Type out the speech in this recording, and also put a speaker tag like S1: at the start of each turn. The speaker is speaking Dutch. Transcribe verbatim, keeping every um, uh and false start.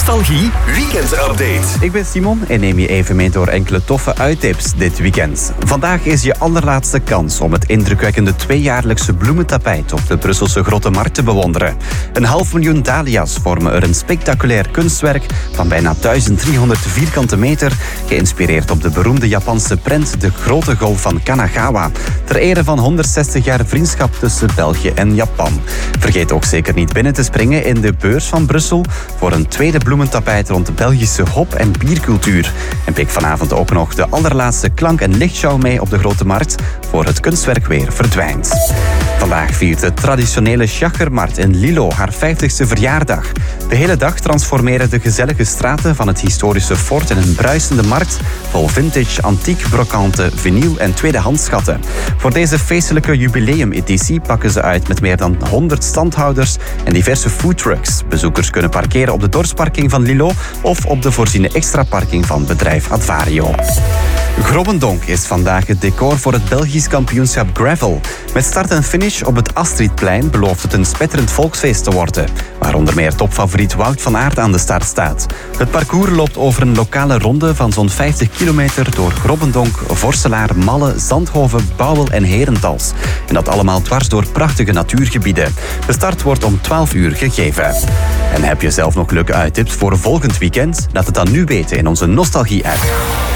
S1: Nostalgie Weekend Update.
S2: Ik ben Simon en neem je even mee door enkele toffe uittips dit weekend. Vandaag is je allerlaatste kans om het indrukwekkende tweejaarlijkse bloementapijt op de Brusselse Grote Markt te bewonderen. Een half miljoen dahlia's vormen er een spectaculair kunstwerk van bijna duizend driehonderd vierkante meter, geïnspireerd op de beroemde Japanse prent De Grote Golf van Kanagawa, ter ere van honderdzestig jaar vriendschap tussen België en Japan. Vergeet ook zeker niet binnen te springen in de beurs van Brussel voor een tweede bloementapijt rond de Belgische hop- en biercultuur. En pik vanavond ook nog de allerlaatste klank- en lichtshow mee op de Grote Markt voor het kunstwerk weer verdwijnt. Vandaag viert de traditionele Schachermarkt in Lilo haar vijftigste verjaardag. De hele dag transformeren de gezellige straten van het historische fort in een bruisende markt vol vintage, antiek, brokante, vinyl en tweedehandsschatten. Voor deze feestelijke jubileumeditie pakken ze uit met meer dan honderd standhouders en diverse foodtrucks. Bezoekers kunnen parkeren op de dorpsparking van Lilo of op de voorziene extra parking van bedrijf Advario. Grobbendonk is vandaag het decor voor het Belgisch kampioenschap Gravel. Met start en finish op het Astridplein belooft het een spetterend volksfeest te worden, waar onder meer topfavoriet Wout van Aert aan de start staat. Het parcours loopt over een lokale ronde van zo'n vijftig kilometer door Grobbendonk, Vorselaar, Malle, Zandhoven, Bouwel en Herentals. En dat allemaal dwars door prachtige natuurgebieden. De start wordt om twaalf uur gegeven. En heb je zelf nog leuke uittips voor volgend weekend? Laat het dan nu weten in onze Nostalgie-app.